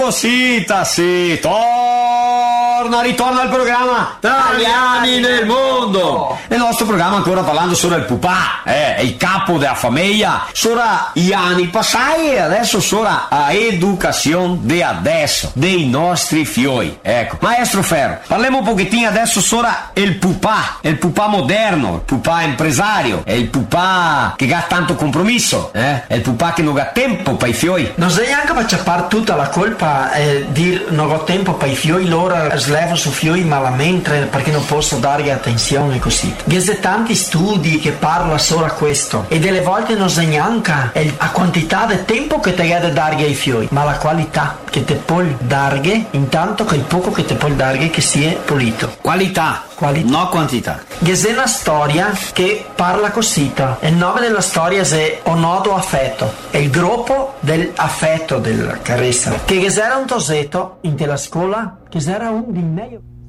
cosita, sì, ritorna al programma Italiani nel mondo. Il nostro programma ancora parlando solo del pupà, il capo della famiglia, sora gli anni passati e adesso sora a educazione di adesso, dei nostri fioi. Ecco, maestro Ferro, parliamo un pochettino adesso sora il pupà moderno, il pupà impresario, è il pupà che ha tanto compromesso, è il pupà che non ha tempo per i fioi. Non sei neanche per ciappare tutta la colpa e dire non ho tempo per i fioi, loro slevo su fioi malamente perché non posso dargli attenzione così. Ci sono tanti studi che parlano solo a questo e delle volte non sei neanche la quantità di tempo che ti ha da dargli ai fioi, ma la qualità che ti puoi dargli intanto che il poco che ti puoi dargli che sia pulito. Qualità, no quantità. C'è una storia che parla così. Il nome della storia è Onodo Affetto, è il gruppo dell'affetto della carezza. Che era un tosetto in la scuola, che era un dei meglio.